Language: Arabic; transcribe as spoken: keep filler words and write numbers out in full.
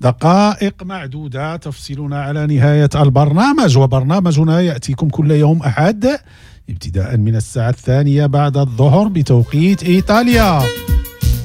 دقائق معدودة تفصلنا على نهاية البرنامج، وبرنامجنا يأتيكم كل يوم أحد ابتداء من الساعة الثانية بعد الظهر بتوقيت إيطاليا.